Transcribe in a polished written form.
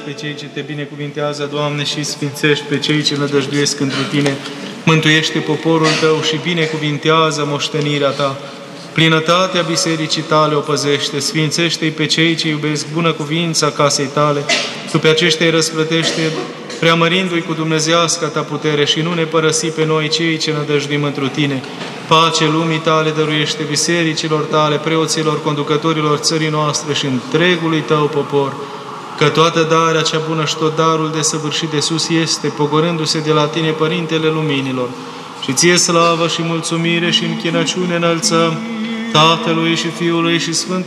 pe cei ce te binecuvintează, Doamne, și sfințești pe cei ce nădăjduiesc întru Tine. Mântuiește poporul Tău și binecuvintează moștenirea Ta. Plinătatea bisericii Tale o păzește, sfințește-i pe cei ce iubesc bunăcuvința casei Tale. Tu pe aceștia îi răsplătește, preamărindu-i cu dumnezeiasca Ta putere și nu ne părăsi pe noi cei ce nădăjduim întru Tine. Pace lumii Tale dăruiește bisericilor Tale, preoților, conducătorilor țării noastre și întregului Tău popor, că toată darea cea bună și tot darul desăvârșit de sus este, pogorându-se de la Tine, Părintele Luminilor. Și Ție slavă și mulțumire și închinăciune înălțăm Tatălui și Fiului și Sfântului